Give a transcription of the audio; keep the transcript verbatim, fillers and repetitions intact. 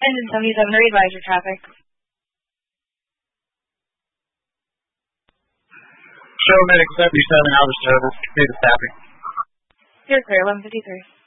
Engine seventy-seven, readvise your traffic. Show medic seventy-seven out of service. State of traffic. You're clear, eleven fifty-three.